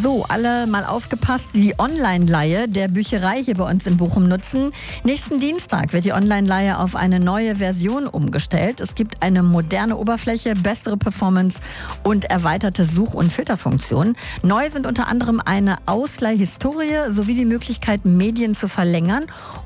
So, alle mal aufgepasst, die Online-Leihe der Bücherei hier bei uns in Bochum nutzen. Nächsten Dienstag wird die Online-Leihe auf eine neue Version umgestellt. Es gibt eine moderne Oberfläche, bessere Performance und erweiterte Such- und Filterfunktionen. Neu sind unter anderem eine Ausleihhistorie sowie die Möglichkeit, Medien zu verlängern